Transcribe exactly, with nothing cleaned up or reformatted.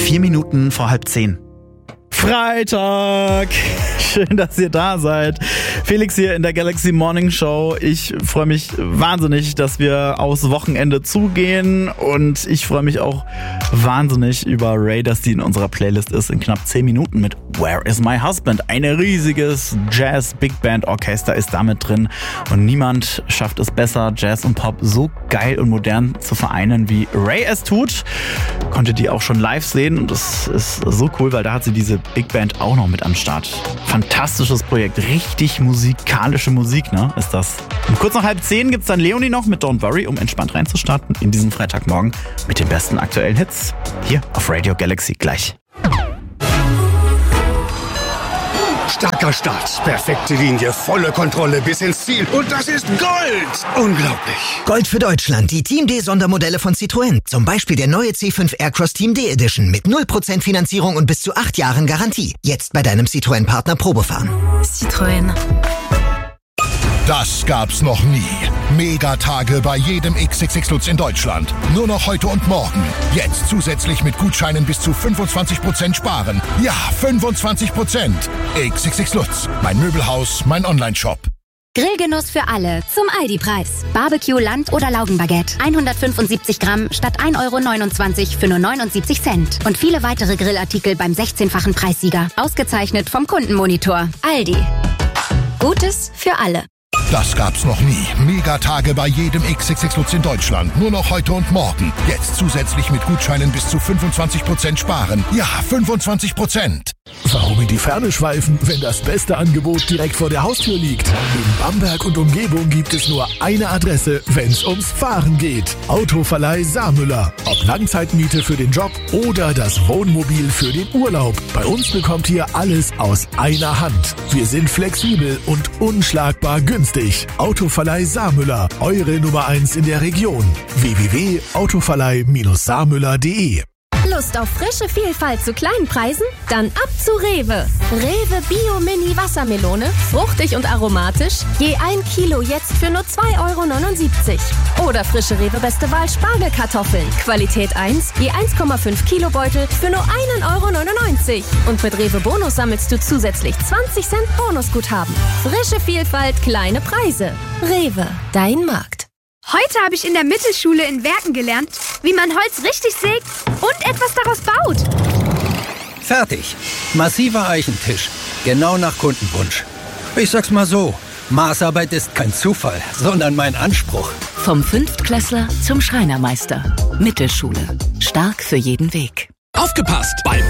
Vier Minuten vor halb zehn. Freitag! Schön, dass ihr da seid. Felix hier in der Galaxy Morning Show. Ich freue mich wahnsinnig, dass wir aufs Wochenende zugehen und ich freue mich auch wahnsinnig über Ray, dass die in unserer Playlist ist in knapp zehn Minuten mit Where is my husband? Ein riesiges Jazz-Big-Band-Orchester ist damit drin und niemand schafft es besser, Jazz und Pop so geil und modern zu vereinen, wie Ray es tut. Konntet ihr auch schon live sehen und das ist so cool, weil da hat sie diese Big Band auch noch mit am Start. Fantastisches Projekt, richtig musikalische Musik, ne, ist das. Und kurz nach halb zehn gibt's dann Leonie noch mit Don't Worry, um entspannt reinzustarten in diesen Freitagmorgen mit den besten aktuellen Hits. Hier auf Radio Galaxy gleich. Starker Start, perfekte Linie, volle Kontrolle bis ins Ziel. Und das ist Gold! Unglaublich. Gold für Deutschland, die Team D Sondermodelle von Citroën. Zum Beispiel der neue C fünf Aircross Team D Edition mit null Prozent Finanzierung und bis zu acht Jahren Garantie. Jetzt bei deinem Citroën-Partner Probefahren. Citroën. Das gab's noch nie. Megatage bei jedem X X X Lutz in Deutschland. Nur noch heute und morgen. Jetzt zusätzlich mit Gutscheinen bis zu fünfundzwanzig Prozent sparen. Ja, fünfundzwanzig Prozent. X X X Lutz. Mein Möbelhaus, mein Online-Shop. Grillgenuss für alle zum Aldi-Preis. Barbecue, Land- oder Laugenbaguette. hundertfünfundsiebzig Gramm statt ein Euro neunundzwanzig für nur neunundsiebzig Cent. Und viele weitere Grillartikel beim sechzehnfachen Preissieger. Ausgezeichnet vom Kundenmonitor. Aldi. Gutes für alle. Das gab's noch nie. Megatage bei jedem X X X Lutz in Deutschland. Nur noch heute und morgen. Jetzt zusätzlich mit Gutscheinen bis zu fünfundzwanzig Prozent sparen. Ja, fünfundzwanzig Prozent. Warum in die Ferne schweifen, wenn das beste Angebot direkt vor der Haustür liegt? In Bamberg und Umgebung gibt es nur eine Adresse, wenn's ums Fahren geht. Autoverleih Saarmüller. Ob Langzeitmiete für den Job oder das Wohnmobil für den Urlaub. Bei uns bekommt ihr alles aus einer Hand. Wir sind flexibel und unschlagbar günstig. Autoverleih Saarmüller. Eure Nummer eins in der Region. w w w punkt autoverleih saarmüller punkt de. Lust auf frische Vielfalt zu kleinen Preisen? Dann ab zu Rewe. Rewe Bio Mini Wassermelone, fruchtig und aromatisch, je ein Kilo jetzt für nur zwei Euro neunundsiebzig. Oder frische Rewe Beste Wahl Spargelkartoffeln, Qualität eins, je eins Komma fünf Kilo Beutel für nur ein Euro neunundneunzig. Und mit Rewe Bonus sammelst du zusätzlich zwanzig Cent Bonusguthaben. Frische Vielfalt, kleine Preise. Rewe, dein Markt. Heute habe ich in der Mittelschule in Werken gelernt, wie man Holz richtig sägt und etwas daraus baut. Fertig. Massiver Eichentisch. Genau nach Kundenwunsch. Ich sag's mal so, Maßarbeit ist kein Zufall, sondern mein Anspruch. Vom Fünftklässler zum Schreinermeister. Mittelschule. Stark für jeden Weg. Aufgepasst! Bei